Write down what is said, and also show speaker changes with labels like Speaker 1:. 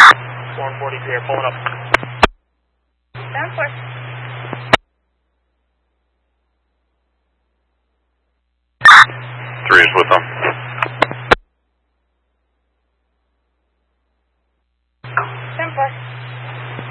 Speaker 1: 443 are pulling up.
Speaker 2: Down for.
Speaker 3: 3 is with them.